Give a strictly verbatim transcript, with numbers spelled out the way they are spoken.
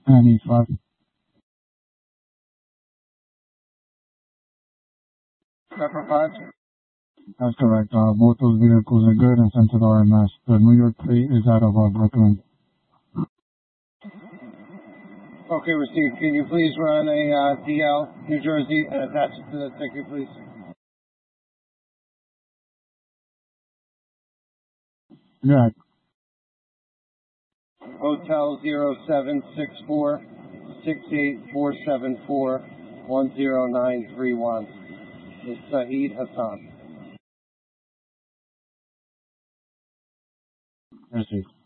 and E five. Pepper five? That's correct. Uh, both those vehicles are good and sent to the R M S. The New York plate is out of uh, Brooklyn. Okay, received. Can you please run a uh, D L, New Jersey, and attach it to the ticket, please? Yeah. Hotel zero seven six four six eight four seven four one zero nine three one. It's Saeed Hassan. Yes, sir.